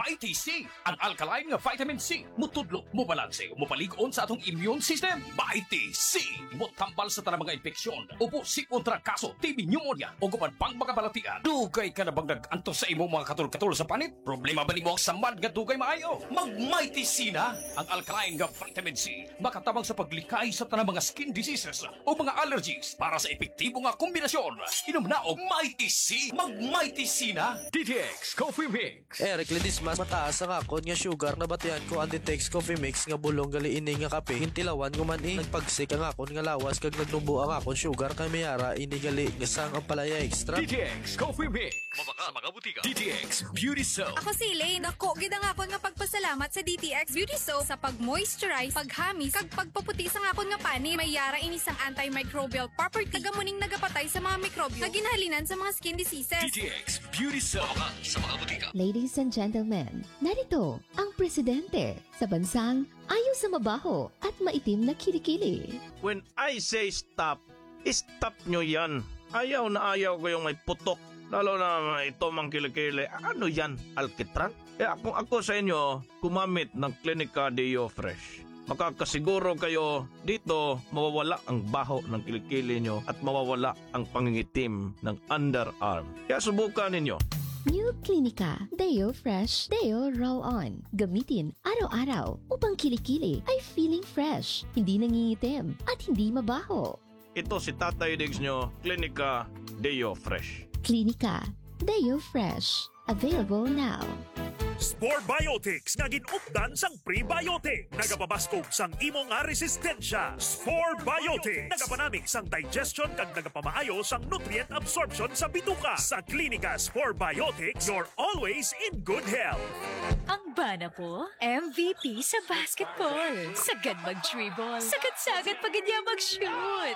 Mighty C, ang alkaline nga vitamin C, mutudlo, mubalanse, mupaligon sa atong immune system. Mighty C, mutambal sa tanang mga infeksyon, upo si kontra kaso, TB pneumonia, o guman pang mga balatian. Dugay ka na bang nag-antos sa imong mga katul-katul sa panit? Problema ba ni mo ang samad nga dugay maayo? Mag-Mighty C na! Ang alkaline nga vitamin C, makatabang sa paglikay sa tanang mga skin diseases o mga allergies para sa epektibo nga kombinasyon. Inom na og Mighty C, mag-Mighty C na! DTX Coffee Mix. Eric Lidis mas mataas ang akon nga sugar na batian ko ang Ditex Coffee Mix nga bulong gali ini nga kape. Hintilawan ko man nagpagsik ang akon nga lawas kag nagnumbo ang akon sugar kay mayara ini gali nga sang ang palaya extra. DTX Coffee Mix. Mabaka sa mga butika. DTX Beauty Soap. Ako si Elaine. Ako, gid ang akon nga pagpasalamat sa DTX Beauty Soap sa pag-moisturize, paghamis, kag pagpaputi sa akon nga pani. May yara ini sang antimicrobial property. Tagamuning nagapatay sa mga mikrobyo nga ginhalinan sa mga skin diseases. DTX Beauty Soap. Mabaka sa mga butika. Ladies and gentlemen, narito ang presidente sa bansang ayaw sa mabaho at maitim na kilikili. When I say stop, stop nyo yan. Ayaw na ayaw ko yung may putok. Lalo na ito mang kilikili. Ano yan? Alkitran? Kung ako sa inyo, gumamit ng Clinica Deo Fresh. Makakasiguro kayo dito mawawala ang baho ng kilikili nyo at mawawala ang pangingitim ng underarm. Kaya subukan ninyo. New Clinica Deo Fresh Deo Roll-On. Gamitin araw-araw upang kilikili ay feeling fresh, hindi nangingitim at hindi mabaho. Ito si Tatay Diggs nyo, Clinica Deo Fresh. Clinica Deo Fresh. Available now. Spore Biotics nga ginupdan sang prebiotic. Nagapabaskog sang imo nga resistensya. Spore Biotics. Nagapanamig sang digestion kag nagapamaayo sang nutrient absorption sa bituka. Sa Klinika Spore Biotics, you're always in good health. Ang bana po, MVP sa basketball. Sagad mag-dribble. Sagad-sagad pag niya mag-shoot.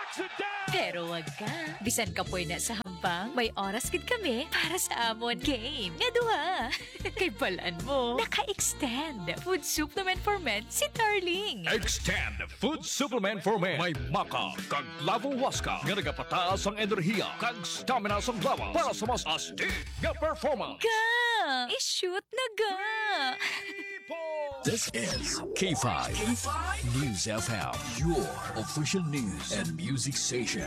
Pero wag ka. Bisan ka po na sa hambang, may oras gid kami para sa amon game. Nga duha. Kay balaan mo, naka-extend. Food supplement for men si Darling. Extend Food Supplement for Men. May maka kag lavo waska nga nagapataas ang enerhiya kag stamina sa lawas para sa mas astig nga performance. Ga! I-shoot na ga! This is K5 News FM, your official news and music station.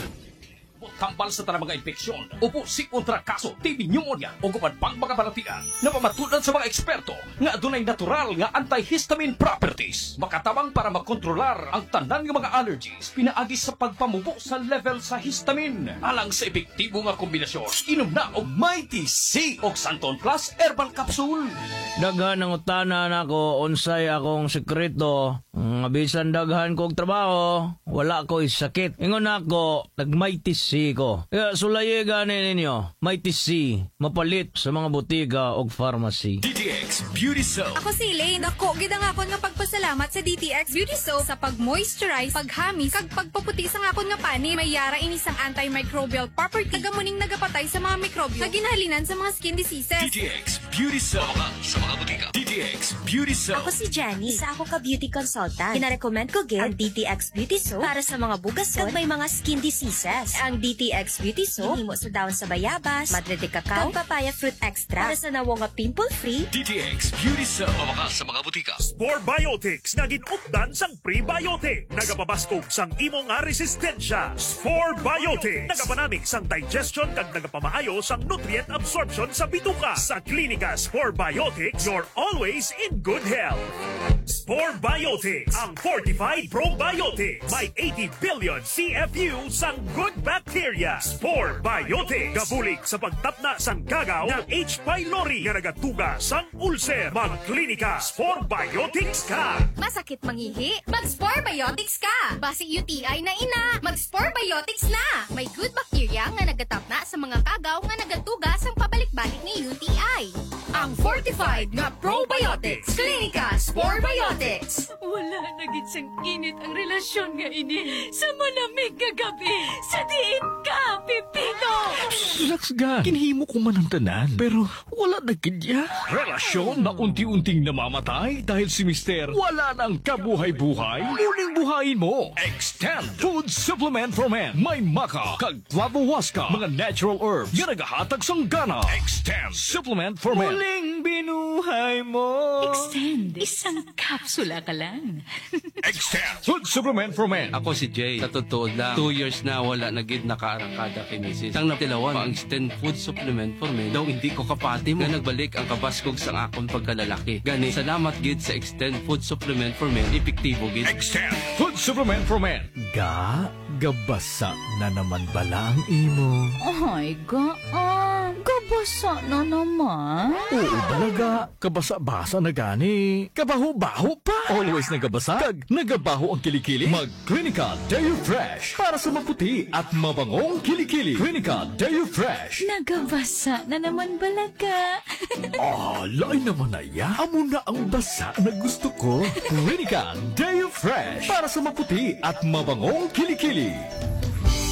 Tambal sa tanang mga infeksyon, upo si kontra kaso, TB pneumonia, o guman pang mga balatian. Napamatudan sa mga eksperto nga adunay natural nga antihistamine properties. Makatabang para makontrolar ang tanan nga mga allergies, pinaagi sa pagpamubo sa level sa histamine. Alang sa epektibo nga kombinasyon, inom na og Mighty C o Santon Plus Herbal Capsule. Daghan ang utanan ako, unsay akong sekreto. Bisan daghan kong trabaho, wala ko sakit. Ingon ako, nag-Mighty C ko. Kaya sulaye gani ninyo, Mighty C, mapalit sa mga butika o pharmacy. DTX Beauty Soap. Ako si Elaine. Ako, gid ang akon nga pagpasalamat sa DTX Beauty Soap sa pag-moisturize, paghamis, kag pagpaputi sa akon nga pani. May yara ini sang antimicrobial property. Tagamuning nagapatay sa mga mikrobyo nga ginhalinan sa mga skin diseases. DTX Beauty Soap. Sa mga butika. DTX Beauty Soap. Ako si Jenny. Isa ako ka beauty consultant. Kinarecommend ko gid ang DTX Beauty Soap para sa mga bugason kag may mga skin diseases. Ang DTX Beauty Soap himo sa dahon sa bayabas, madre de cacao, kag papaya fruit extra para sa nawo nga pimple-free. DTX Beauty Soap. Mabaka sa mga butika. Spore Biotics nga ginupdan sang prebiotic. Nagapabaskog sang imo nga resistensya. Spore Biotics. Nagapanamig sang digestion kag nagapamaayo sang nutrient absorption sa bituka. Sa Klinika Spore Biotics, you're always in good health. Spore Biotics, ang fortified probiotics. May 80 billion CFU sang good bacteria. Spore Biotics. Gabulig sa pagtapna sang gagaw ng H. pylori nga nagatuga sang ulcer. Mag-Klinika Spore Biotics ka. Masakit mangihi? Mag-Spore Biotics ka! Basi UTI na ina, mag-Spore Biotics na! May good bacteria nga nagatapna sa mga kagaw nga nagatuga sang pabalik-balik ni UTI. Ang fortified nga probiotics, Klinika Spore Biotics. Wala na gid sang init ang relasyon nga ini sa malamig nga gabi. Sa diin ka, Pipino! Relax ga. Kinhimo ko man ang tanan. Pero wala na kidya. Relasyon na unti-unting namamatay dahil si Mister wala nang kabuhay-buhay. Muling buhayin mo. Extend Food Supplement for Men. May maka, kag clavohuasca, mga natural herbs nga nagahatag sang gana. Extend Supplement for Men. Muling buhay mo. Extend. Isang kapsula ka lang. Extend Food Supplement for Men. Ako si Jay. Sa totoo lang, 2 years na wala nagid nakaarangkada kay Mrs. Sang naptilawan ang Extend Food Supplement for Men. Daw hindi ko kapati mo. Nga nagbalik ang kabaskog sang akong pagkalalaki. Gani, salamat gid sa Extend Food Supplement for Men. Epektibo gid. Extend Food Supplement for Men. Gabasa na naman bala ang imo. Ay, gabasa na naman. Oo balaga, kabasa-basa na gani. Kabaho-baho pa. Always nagabasa, kag nagabaho ang kilikili. Mag Clinica Deo Fresh para sa maputi at mabangong kilikili. Clinica Deo Fresh. Nagabasa na naman balaga. Lain naman na ya. Amo na ang basa na gusto ko. Clinica Deo Fresh para sa maputi at mabangong kilikili.